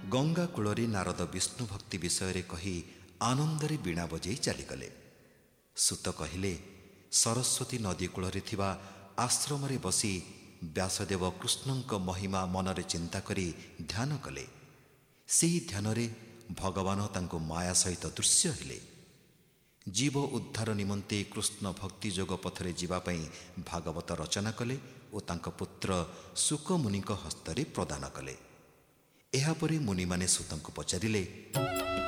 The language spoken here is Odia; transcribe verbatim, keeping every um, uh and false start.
ଗଙ୍ଗା କୂଳରେ ନାରଦ ବିଷ୍ଣୁ ଭକ୍ତି ବିଷୟରେ କହି ଆନନ୍ଦରେ ବୀଣା ବଜେଇ ଚାଲିଗଲେ। ସୂତ କହିଲେ, ସରସ୍ୱତୀ ନଦୀ କୂଳରେ ଥିବା ଆଶ୍ରମରେ ବସି ବ୍ୟାସଦେବ କୃଷ୍ଣଙ୍କ ମହିମା ମନରେ ଚିନ୍ତା କରି ଧ୍ୟାନ କଲେ। ସେହି ଧ୍ୟାନରେ ଭଗବାନ ତାଙ୍କୁ ମାୟା ସହିତ ଦୃଶ୍ୟ ହେଲେ। ଜୀବ ଉଦ୍ଧାର ନିମନ୍ତେ କୃଷ୍ଣ ଭକ୍ତି ଯୋଗ ପଥରେ ଯିବା ପାଇଁ ଭାଗବତ ରଚନା କଲେ ଓ ତାଙ୍କ ପୁତ୍ର ଶୁକ ମୁନିଙ୍କ ହସ୍ତରେ ପ୍ରଦାନ କଲେ। ଏହାପରେ ମୁନିମାନେ ସୂତଙ୍କୁ ପଚାରିଲେ,